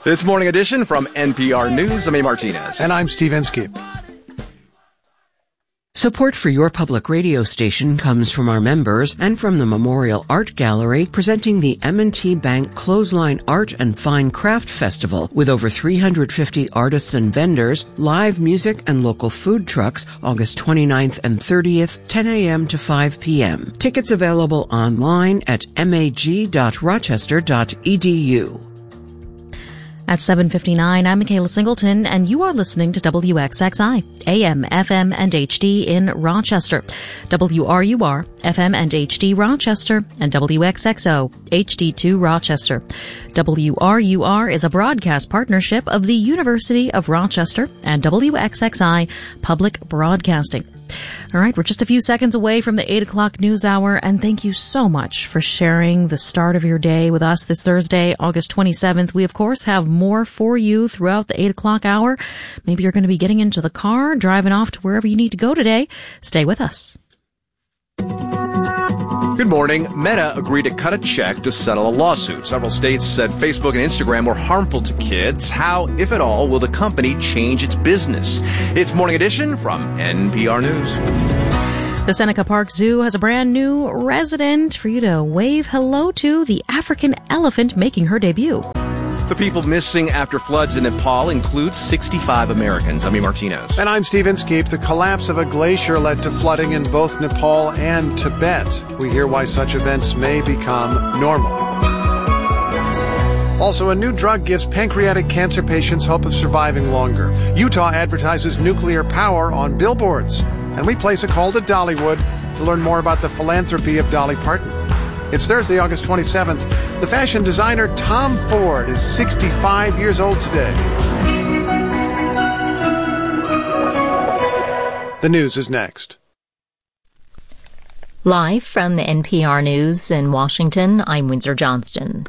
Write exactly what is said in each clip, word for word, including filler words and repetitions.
It's Morning Edition from N P R News. I'm A. Martinez. And I'm Steve Inskeep. Support for your public radio station comes from our members and from the Memorial Art Gallery presenting the M and T Bank Clothesline Art and Fine Craft Festival with over three hundred fifty artists and vendors, live music and local food trucks August twenty-ninth and thirtieth, ten a.m. to five p.m. Tickets available online at mag dot rochester dot e d u. At seven fifty-nine, I'm Michaela Singleton, and you are listening to W X X I, A M, F M, and H D in Rochester, W R U R, F M and H D Rochester, and W X X O, H D two Rochester. W R U R is a broadcast partnership of the University of Rochester and W X X I Public Broadcasting. All right, we're just a few seconds away from the eight o'clock news hour, and thank you so much for sharing the start of your day with us this Thursday, August twenty-seventh. We, of course, have more for you throughout the eight o'clock hour. Maybe you're going to be getting into the car, driving off to wherever you need to go today. Stay with us. Good morning. Meta agreed to cut a check to settle a lawsuit. Several states said Facebook and Instagram were harmful to kids. How, if at all, will the company change its business? It's Morning Edition from N P R News. The Seneca Park Zoo has a brand new resident for you to wave hello to, the African elephant making her debut. The people missing after floods in Nepal includes sixty-five Americans. I'm E. Martinez. And I'm Steve Inskeep. The collapse of a glacier led to flooding in both Nepal and Tibet. We hear why such events may become normal. Also, a new drug gives pancreatic cancer patients hope of surviving longer. Utah advertises nuclear power on billboards. And we place a call to Dollywood to learn more about the philanthropy of Dolly Parton. It's Thursday, August twenty-seventh. The fashion designer Tom Ford is sixty-five years old today. The news is next. Live from N P R News in Washington, I'm Windsor Johnston.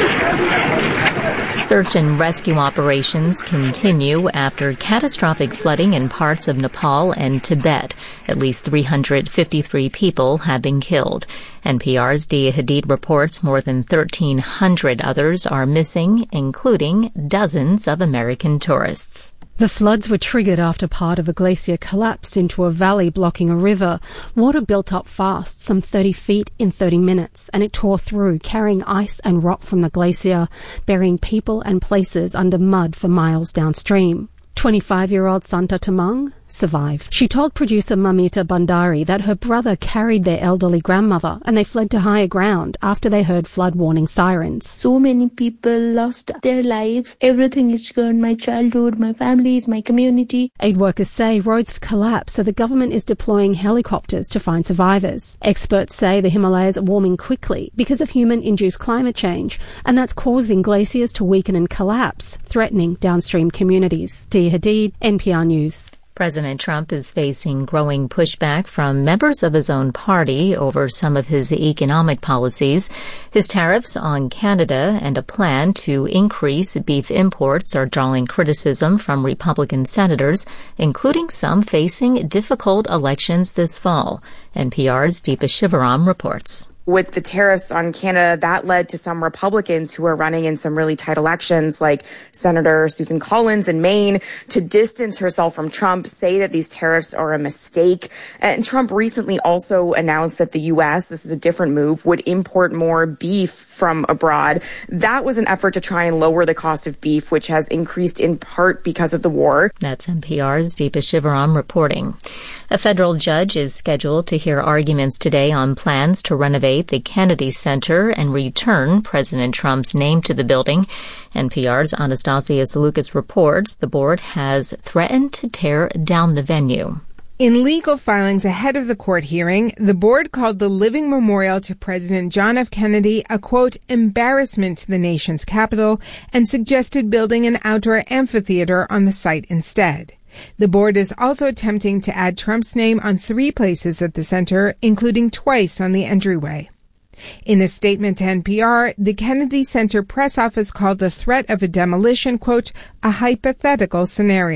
Search and rescue operations continue after catastrophic flooding in parts of Nepal and Tibet. At least three hundred fifty-three people have been killed. N P R's Dia Hadid reports more than thirteen hundred others are missing, including dozens of American tourists. The floods were triggered after part of a glacier collapsed into a valley blocking a river. Water built up fast, some thirty feet in thirty minutes, and it tore through, carrying ice and rock from the glacier, burying people and places under mud for miles downstream. twenty-five-year-old Santa Tamang survived. She told producer Mamita Bandari that her brother carried their elderly grandmother and they fled to higher ground after they heard flood warning sirens. So many people lost their lives. Everything is gone. My childhood, my families, my community. Aid workers say roads have collapsed, so the government is deploying helicopters to find survivors. Experts say the Himalayas are warming quickly because of human-induced climate change, and that's causing glaciers to weaken and collapse, threatening downstream communities. Dia Hadid, N P R News. President Trump is facing growing pushback from members of his own party over some of his economic policies. His tariffs on Canada and a plan to increase beef imports are drawing criticism from Republican senators, including some facing difficult elections this fall. N P R's Deepa Shivaram reports. With the tariffs on Canada, that led to some Republicans who are running in some really tight elections, like Senator Susan Collins in Maine, to distance herself from Trump, say that these tariffs are a mistake. And Trump recently also announced that the U S, this is a different move, would import more beef from abroad. That was an effort to try and lower the cost of beef, which has increased in part because of the war. That's N P R's Deepa Shivaram reporting. A federal judge is scheduled to hear arguments today on plans to renovate the Kennedy Center and return President Trump's name to the building. N P R's Anastasius Lucas reports the board has threatened to tear down the venue. In legal filings ahead of the court hearing, the board called the living memorial to President John F. Kennedy a, quote, embarrassment to the nation's capital and suggested building an outdoor amphitheater on the site instead. The board is also attempting to add Trump's name on three places at the center, including twice on the entryway. In a statement to N P R, the Kennedy Center press office called the threat of a demolition, quote, a hypothetical scenario.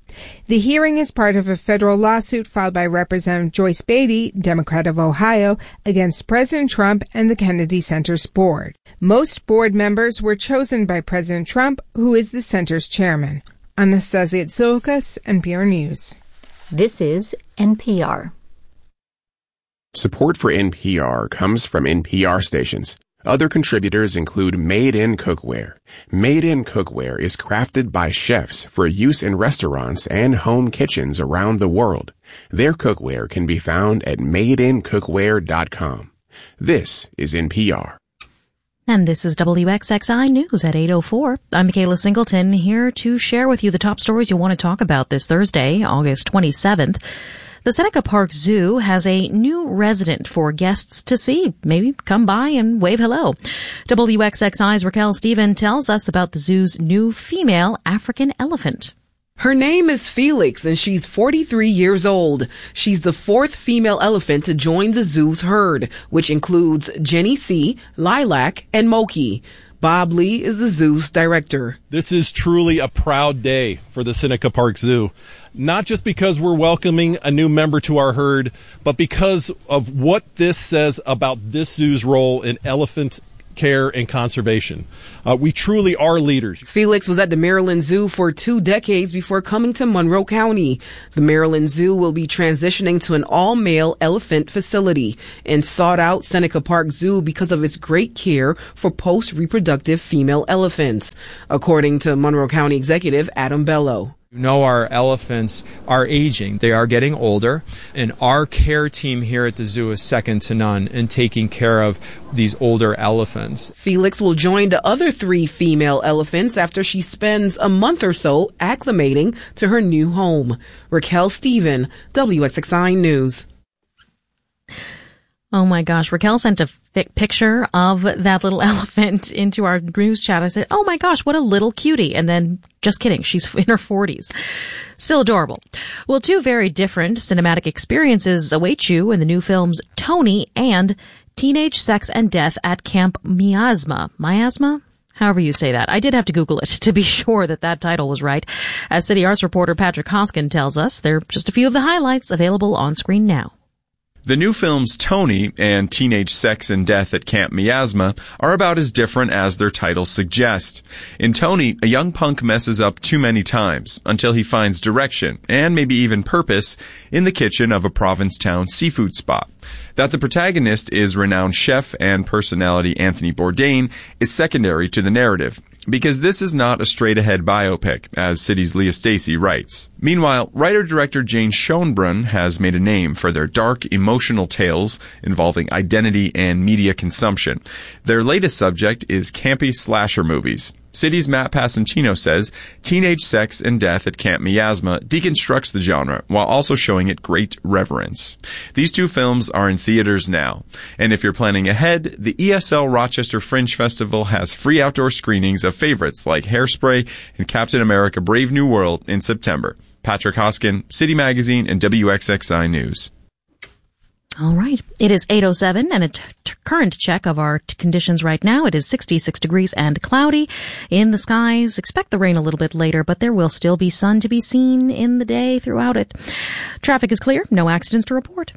The hearing is part of a federal lawsuit filed by Representative Joyce Beatty, Democrat of Ohio, against President Trump and the Kennedy Center's board. Most board members were chosen by President Trump, who is the center's chairman. Anastasia Tsoukas, N P R News. This is N P R. Support for N P R comes from N P R stations. Other contributors include Made in Cookware. Made in Cookware is crafted by chefs for use in restaurants and home kitchens around the world. Their cookware can be found at made in cookware dot com. This is N P R. And this is W X X I News at eight oh four. I'm Michaela Singleton, here to share with you the top stories you'll want to talk about this Thursday, August twenty-seventh. The Seneca Park Zoo has a new resident for guests to see. Maybe come by and wave hello. W X X I's Raquel Stephen tells us about the zoo's new female African elephant. Her name is Felix, and she's forty-three years old. She's the fourth female elephant to join the zoo's herd, which includes Jenny C., Lilac, and Moki. Bob Lee is the zoo's director. This is truly a proud day for the Seneca Park Zoo. Not just because we're welcoming a new member to our herd, but because of what this says about this zoo's role in elephant care and conservation. Uh, we truly are leaders. Felix was at the Maryland Zoo for two decades before coming to Monroe County. The Maryland Zoo will be transitioning to an all-male elephant facility and sought out Seneca Park Zoo because of its great care for post-reproductive female elephants, according to Monroe County Executive Adam Bello. You know, our elephants are aging. They are getting older, and our care team here at the zoo is second to none in taking care of these older elephants. Felix will join the other three female elephants after she spends a month or so acclimating to her new home. Raquel Stephen, W X X I News. Oh my gosh, Raquel sent a fi- picture of that little elephant into our news chat. I said, oh my gosh, what a little cutie. And then, just kidding, she's in her forties. Still adorable. Well, two very different cinematic experiences await you in the new films Tony and Teenage Sex and Death at Camp Miasma. Miasma? However you say that. I did have to Google it to be sure that that title was right. As City Arts reporter Patrick Hoskin tells us, there are just a few of the highlights available on screen now. The new films Tony and Teenage Sex and Death at Camp Miasma are about as different as their titles suggest. In Tony, a young punk messes up too many times until he finds direction, and maybe even purpose, in the kitchen of a Provincetown seafood spot. That the protagonist is renowned chef and personality Anthony Bourdain is secondary to the narrative, because this is not a straight-ahead biopic, as City's Leah Stacey writes. Meanwhile, writer-director Jane Schoenbrunn has made a name for their dark, emotional tales involving identity and media consumption. Their latest subject is campy slasher movies. City's Matt Passantino says Teenage Sex and Death at Camp Miasma deconstructs the genre while also showing it great reverence. These two films are in theaters now, and if you're planning ahead, the E S L Rochester Fringe Festival has free outdoor screenings of favorites like Hairspray and Captain America Brave New World in September. Patrick Hoskin, City Magazine, and W X X I News. All right. It is eight oh seven, and a t- t- current check of our t- conditions right now. It is sixty-six degrees and cloudy in the skies. Expect the rain a little bit later, but there will still be sun to be seen in the day throughout it. Traffic is clear. No accidents to report.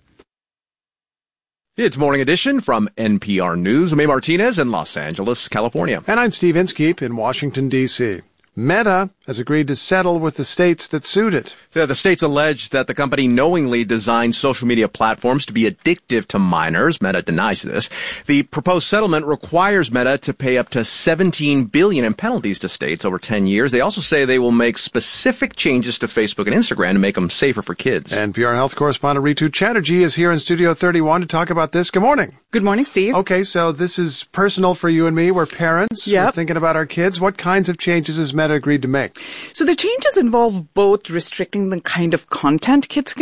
It's Morning Edition from N P R News. I'm A. Martinez in Los Angeles, California. And I'm Steve Inskeep in Washington, D C Meta has agreed to settle with the states that sued it. The, the states allege that the company knowingly designed social media platforms to be addictive to minors. Meta denies this. The proposed settlement requires Meta to pay up to seventeen billion dollars in penalties to states over ten years. They also say they will make specific changes to Facebook and Instagram to make them safer for kids. N P R health correspondent Ritu Chatterjee is here in Studio thirty-one to talk about this. Good morning. Good morning, Steve. Okay, so this is personal for you and me. We're parents. Yep. We're thinking about our kids. What kinds of changes has Meta agreed to make? So the changes involve both restricting the kind of content kids can see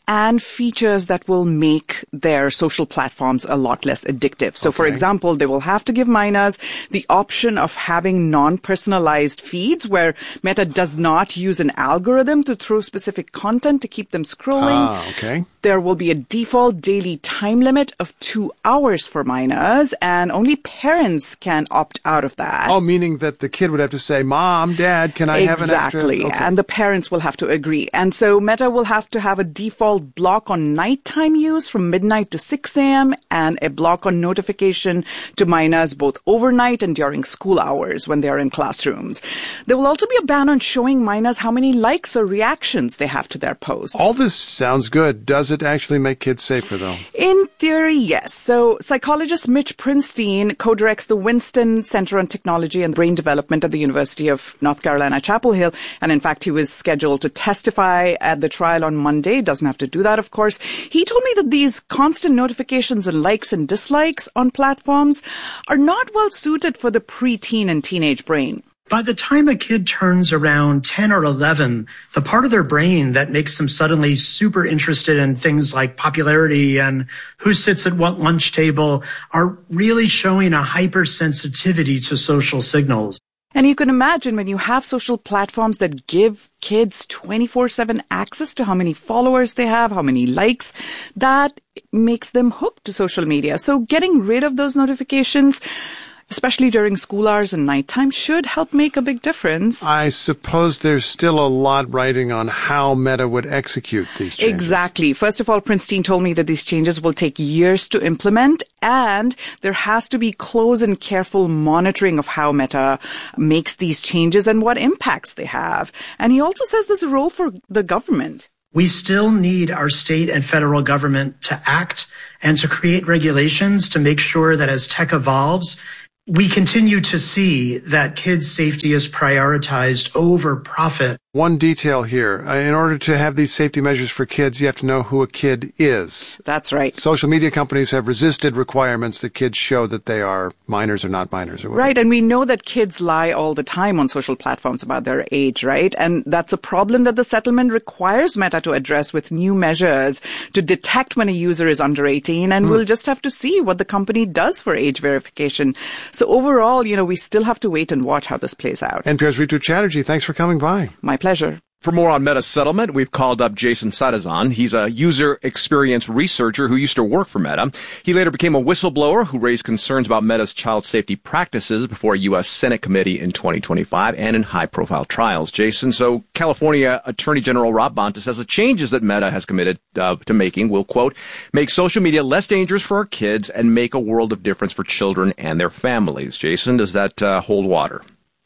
and features that will make their social platforms a lot less addictive. So, okay. for example, they will have to give minors the option of having non-personalized feeds where Meta does not use an algorithm to throw specific content to keep them scrolling. Ah, okay. There will be a default daily time limit of two hours for minors, and only parents can opt out of that. Oh, meaning that the kid would have to say, Mom, Dad, can I exactly. have an extra? Exactly, okay. and the parents will have to agree. And so Meta will have to have a default block on nighttime use from midnight to six a.m. and a block on notification to minors both overnight and during school hours when they're in classrooms. There will also be a ban on showing minors how many likes or reactions they have to their posts. All this sounds good. Does it actually make kids safer, though? In theory, yes. So psychologist Mitch Prinstein co-directs the Winston Center on Technology and Brain Development at the University of North Carolina, Chapel Hill. And in fact, he was scheduled to testify at the trial on Monday. Doesn't have to do that, of course. He told me that these constant notifications and likes and dislikes on platforms are not well suited for the preteen and teenage brain. By the time a kid turns around ten or eleven, the part of their brain that makes them suddenly super interested in things like popularity and who sits at what lunch table are really showing a hypersensitivity to social signals. And you can imagine when you have social platforms that give kids twenty-four seven access to how many followers they have, how many likes, that makes them hooked to social media. So getting rid of those notifications, especially during school hours and nighttime, should help make a big difference. I suppose there's still a lot writing on how Meta would execute these changes. Exactly. First of all, Prinstein told me that these changes will take years to implement, and there has to be close and careful monitoring of how Meta makes these changes and what impacts they have. And he also says there's a role for the government. We still need our state and federal government to act and to create regulations to make sure that as tech evolves, we continue to see that kids' safety is prioritized over profit. One detail here. In order to have these safety measures for kids, you have to know who a kid is. That's right. Social media companies have resisted requirements that kids show that they are minors or not minors. Or whatever. Right, and we know that kids lie all the time on social platforms about their age, right? And that's a problem that the settlement requires Meta to address with new measures to detect when a user is under eighteen, and mm. we'll just have to see what the company does for age verification. So overall, you know, we still have to wait and watch how this plays out. N P R's Ritu Chatterjee, thanks for coming by. My pleasure. For more on Meta's settlement, we've called up Jason Sadazan. He's a user experience researcher who used to work for Meta. He later became a whistleblower who raised concerns about Meta's child safety practices before a U S Senate committee in twenty twenty-five and in high-profile trials. Jason, so California Attorney General Rob Bonta says the changes that Meta has committed uh, to making will, quote, make social media less dangerous for our kids and make a world of difference for children and their families. Jason, does that uh, hold water?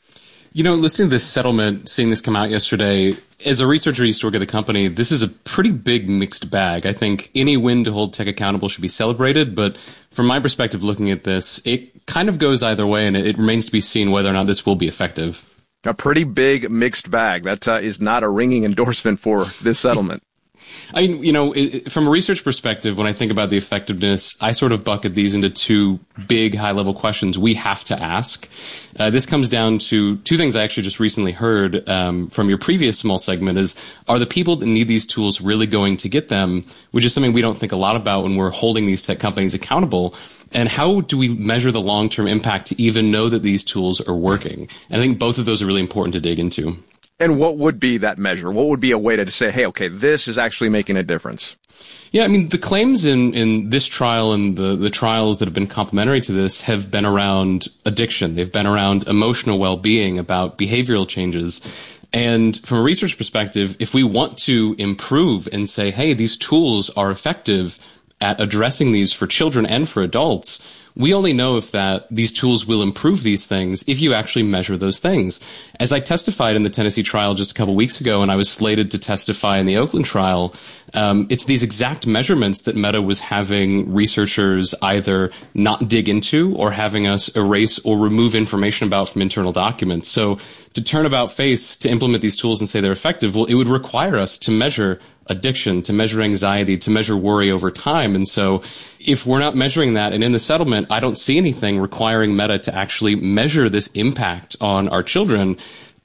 You know, listening to this settlement, seeing this come out yesterday, as a researcher who used to work at the company, this is a pretty big mixed bag. I think any win to hold tech accountable should be celebrated, but from my perspective looking at this, it kind of goes either way, and it, it remains to be seen whether or not this will be effective. A pretty big mixed bag. That uh, is not a ringing endorsement for this settlement. I mean, you know, it, from a research perspective, when I think about the effectiveness, I sort of bucket these into two big high-level questions we have to ask. Uh, this comes down to two things I actually just recently heard um, from your previous small segment is, are the people that need these tools really going to get them, which is something we don't think a lot about when we're holding these tech companies accountable. And how do we measure the long-term impact to even know that these tools are working? And I think both of those are really important to dig into. And what would be that measure? What would be a way to say, hey, okay, this is actually making a difference? Yeah, I mean, the claims in, in this trial and the, the trials that have been complementary to this have been around addiction. They've been around emotional well-being, about behavioral changes. And from a research perspective, if we want to improve and say, hey, these tools are effective at addressing these for children and for adults, we only know if that these tools will improve these things if you actually measure those things. As I testified in the Tennessee trial just a couple weeks ago, and I was slated to testify in the Oakland trial, um, it's these exact measurements that Meta was having researchers either not dig into or having us erase or remove information about from internal documents. So to turn about face to implement these tools and say they're effective, well, it would require us to measure addiction, to measure anxiety, to measure worry over time. And so if we're not measuring that, and in the settlement, I don't see anything requiring Meta to actually measure this impact on our children,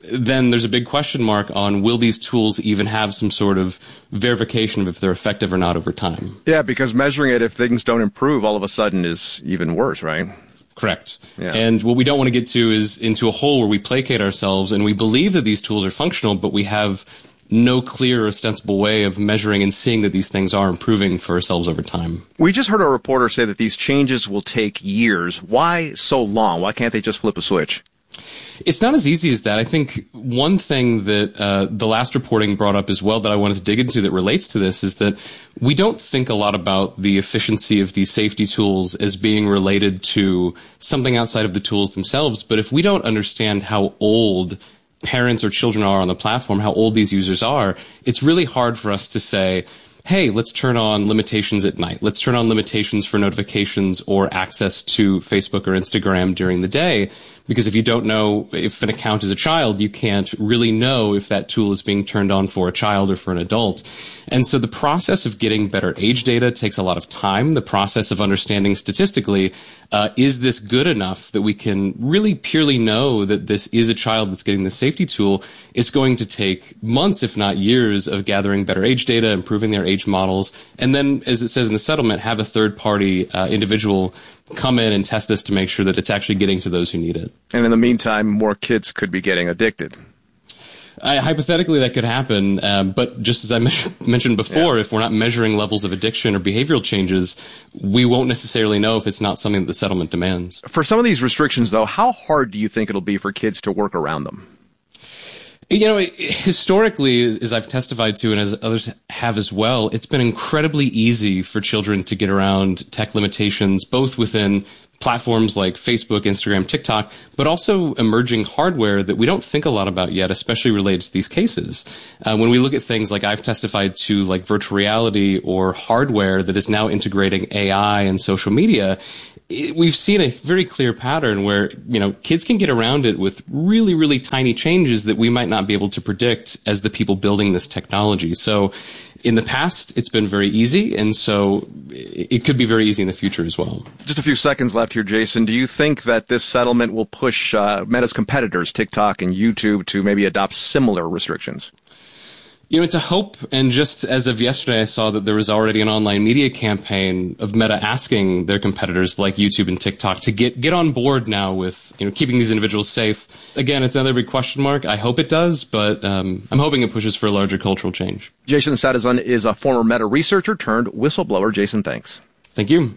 then there's a big question mark on will these tools even have some sort of verification of if they're effective or not over time. Yeah, because measuring it if things don't improve all of a sudden is even worse, right? Correct. Yeah. And what we don't want to get to is into a hole where we placate ourselves and we believe that these tools are functional, but we have no clear or ostensible way of measuring and seeing that these things are improving for ourselves over time. We just heard a reporter say that these changes will take years. Why so long? Why can't they just flip a switch? It's not as easy as that. I think one thing that uh, the last reporting brought up as well that I wanted to dig into that relates to this is that we don't think a lot about the efficiency of these safety tools as being related to something outside of the tools themselves. But if we don't understand how old parents or children are on the platform, how old these users are, it's really hard for us to say, hey, let's turn on limitations at night. Let's turn on limitations for notifications or access to Facebook or Instagram during the day. Because if you don't know if an account is a child, you can't really know if that tool is being turned on for a child or for an adult. And so the process of getting better age data takes a lot of time. The process of understanding statistically, uh, is this good enough that we can really purely know that this is a child that's getting the safety tool? It's going to take months, if not years, of gathering better age data, improving their age models, and then, as it says in the settlement, have a third-party uh, individual come in and test this to make sure that it's actually getting to those who need it. And in the meantime, more kids could be getting addicted. I, hypothetically, that could happen. Um, but just as I me- mentioned before, yeah. if we're not measuring levels of addiction or behavioral changes, we won't necessarily know if it's not something that the settlement demands. For some of these restrictions, though, how hard do you think it'll be for kids to work around them? You know, historically, as I've testified to and as others have as well, it's been incredibly easy for children to get around tech limitations, both within platforms like Facebook, Instagram, TikTok, but also emerging hardware that we don't think a lot about yet, especially related to these cases. Uh, when we look at things like I've testified to, like virtual reality or hardware that is now integrating A I and social media, we've seen a very clear pattern where, you know, kids can get around it with really, really tiny changes that we might not be able to predict as the people building this technology. So in the past, it's been very easy, and so it could be very easy in the future as well. Just a few seconds left here, Jason. Do you think that this settlement will push uh, Meta's competitors, TikTok and YouTube, to maybe adopt similar restrictions? You know, it's a hope, and just as of yesterday, I saw that there was already an online media campaign of Meta asking their competitors like YouTube and TikTok to get get on board now with, you know, keeping these individuals safe. Again, it's another big question mark. I hope it does, but um, I'm hoping it pushes for a larger cultural change. Jason Sadazan is a former Meta researcher turned whistleblower. Jason, thanks. Thank you.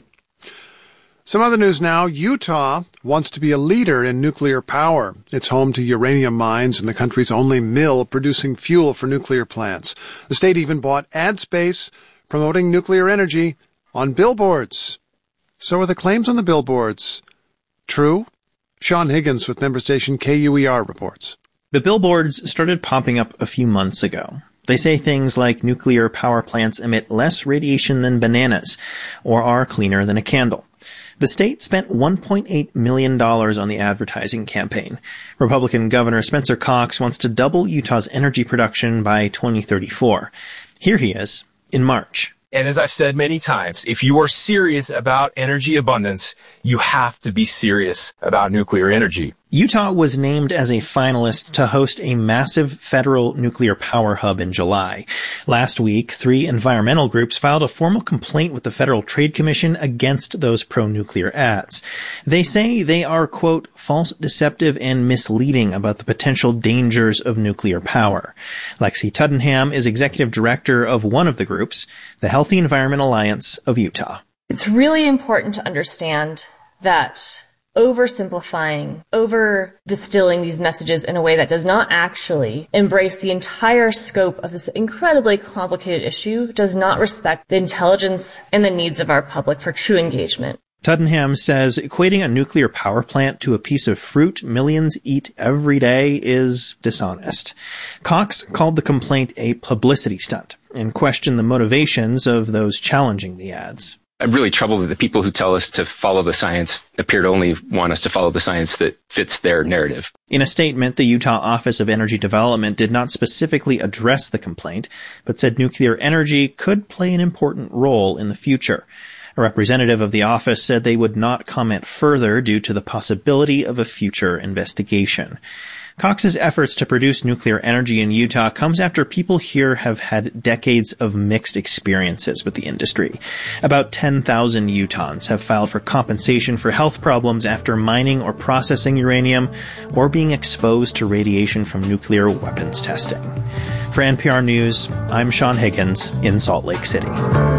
Some other news now. Utah wants to be a leader in nuclear power. It's home to uranium mines and the country's only mill producing fuel for nuclear plants. The state even bought ad space promoting nuclear energy on billboards. So are the claims on the billboards true? Sean Higgins with member station K U E R reports. The billboards started popping up a few months ago. They say things like nuclear power plants emit less radiation than bananas or are cleaner than a candle. The state spent one point eight million dollars on the advertising campaign. Republican Governor Spencer Cox wants to double Utah's energy production by twenty thirty-four. Here he is in March. And as I've said many times, if you are serious about energy abundance, you have to be serious about nuclear energy. Utah was named as a finalist to host a massive federal nuclear power hub in July. Last week, three environmental groups filed a formal complaint with the Federal Trade Commission against those pro-nuclear ads. They say they are, quote, false, deceptive, and misleading about the potential dangers of nuclear power. Lexi Tuddenham is executive director of one of the groups, the Healthy Environment Alliance of Utah. It's really important to understand that oversimplifying, over distilling these messages in a way that does not actually embrace the entire scope of this incredibly complicated issue does not respect the intelligence and the needs of our public for true engagement. Tuddenham says equating a nuclear power plant to a piece of fruit millions eat every day is dishonest. Cox called the complaint a publicity stunt and questioned the motivations of those challenging the ads. I'm really troubled that the people who tell us to follow the science appear to only want us to follow the science that fits their narrative. In a statement, the Utah Office of Energy Development did not specifically address the complaint, but said nuclear energy could play an important role in the future. A representative of the office said they would not comment further due to the possibility of a future investigation. Cox's efforts to produce nuclear energy in Utah comes after people here have had decades of mixed experiences with the industry. About ten thousand Utahns have filed for compensation for health problems after mining or processing uranium or being exposed to radiation from nuclear weapons testing. For N P R News, I'm Sean Higgins in Salt Lake City.